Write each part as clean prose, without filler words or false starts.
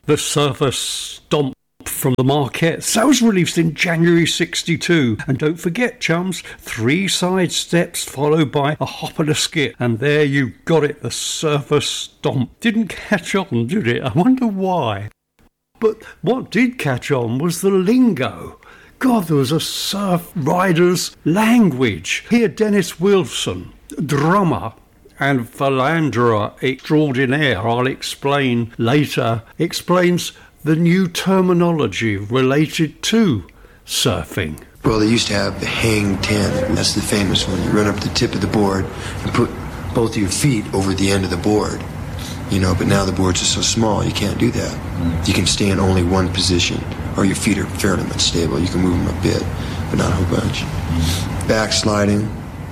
The Surfer Stomp from the Marquettes. That was released in January 62. And don't forget, chums, 3 side steps followed by a hop and a skip. And there you got it, the Surfer Stomp. Didn't catch on, did it? I wonder why. But what did catch on was the lingo. God, there was a surf rider's language. Here, Dennis Wilson, drummer and philanderer extraordinaire, I'll explain later, explains the new terminology related to surfing. Well, they used to have the hang 10. That's the famous one. You run up the tip of the board and put both of your feet over the end of the board. You know, but now the boards are so small, you can't do that. You can stay in only one position, or your feet are fairly much stable. You can move them a bit, but not a whole bunch. Backsliding,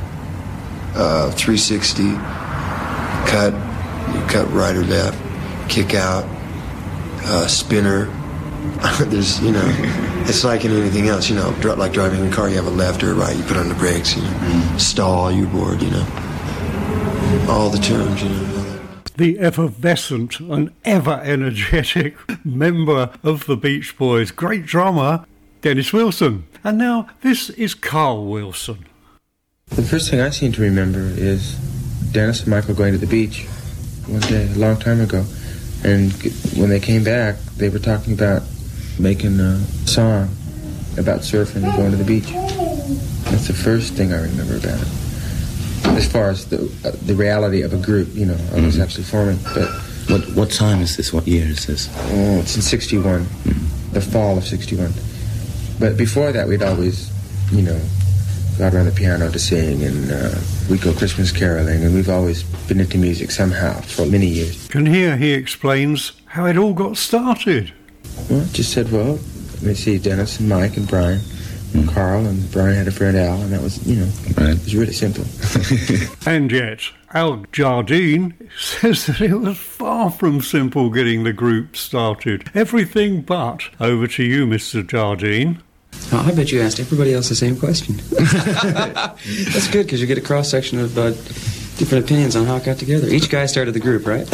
360, cut, you cut right or left, kick out, spinner. There's, you know, it's like in anything else, you know, like driving a car, you have a left or a right, you put on the brakes, you know, stall your board, you know, all the terms, you know. The effervescent and ever-energetic member of the Beach Boys, great drummer, Dennis Wilson. And now, this is Carl Wilson. The first thing I seem to remember is Dennis and Michael going to the beach one day, a long time ago. And when they came back, they were talking about making a song about surfing and going to the beach. That's the first thing I remember about it. As far as the reality of a group, you know, I was actually forming. But what time is this? What year is this? Oh, it's in 61, the fall of 61. But before that, we'd always, you know, got around the piano to sing, and we'd go Christmas caroling, and we've always been into music somehow for many years. And here he explains how it all got started. Well, I just said, well, let me see, Dennis and Mike and Brian. Carl, and Brian had a friend Al, and that was, you know, It was really simple. And yet, Al Jardine says that it was far from simple getting the group started. Everything but. Over to you, Mr. Jardine. Oh, I bet you asked everybody else the same question. That's good, because you get a cross-section of different opinions on how it got together. Each guy started the group, right?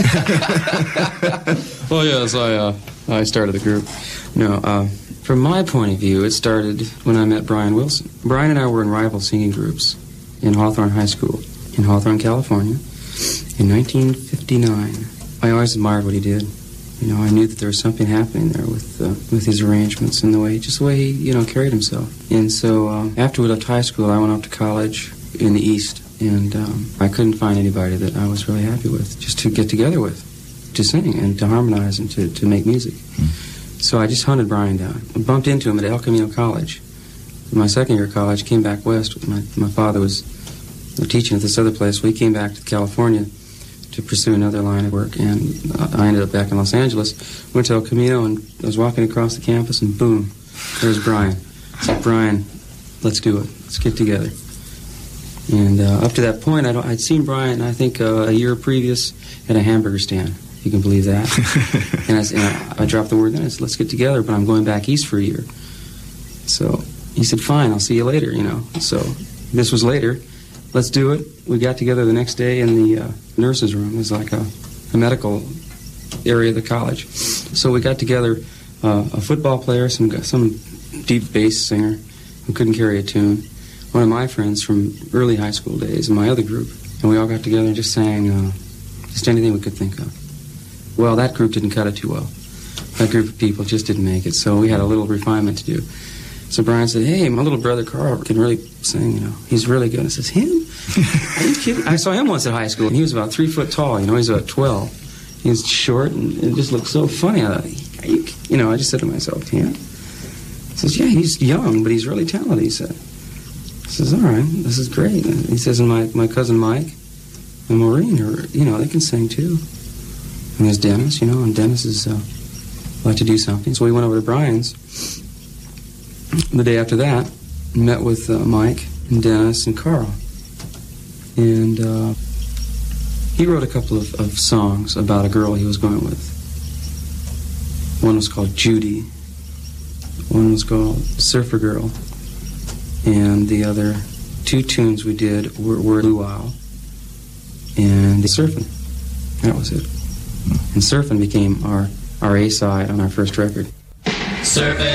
Well, yes, I started the group. No, from my point of view, it started when I met Brian Wilson. Brian and I were in rival singing groups in Hawthorne High School in Hawthorne, California, in 1959. I always admired what he did. You know, I knew that there was something happening there with his arrangements and the way he, you know, carried himself. And so after we left high school, I went off to college in the East, and I couldn't find anybody that I was really happy with, just to get together with, to sing and to harmonize and to make music. So I just hunted Brian down. I bumped into him at El Camino College. In my second year of college, came back west. My father was teaching at this other place. We came back to California to pursue another line of work, and I ended up back in Los Angeles. Went to El Camino, and I was walking across the campus, and boom, there's Brian. I said, Brian, let's do it. Let's get together. And up to that point, I'd seen Brian, I think, a year previous at a hamburger stand. You can believe that. And I dropped the word then. I said, let's get together, but I'm going back east for a year. So he said, fine, I'll see you later, you know. So this was later. Let's do it. We got together the next day in the nurse's room. It was like a medical area of the college. So we got together a football player, some deep bass singer who couldn't carry a tune, one of my friends from early high school days in my other group. And we all got together and just sang just anything we could think of. Well, that group didn't cut it too well. That group of people just didn't make it, so we had a little refinement to do. So Brian said, hey, my little brother Carl can really sing, you know. He's really good. I says, him? Are you kidding? I saw him once at high school, and he was about 3 foot tall, you know. He's about 12. He was short, and it just looked so funny. I thought, you know, I just said to myself, yeah. He says, yeah, he's young, but he's really talented, he said. I says, all right, this is great. And he says, and my cousin Mike and Maureen, you know, they can sing too. And there's Dennis, you know, and Dennis is like to do something. So we went over to Brian's the day after that, met with Mike and Dennis and Carl. And he wrote a couple of songs about a girl he was going with. One was called Judy. One was called Surfer Girl. And the other 2 tunes we did were Luau and Surfin'. That was it. And Surfin' became our our A-side on our first record. Survey.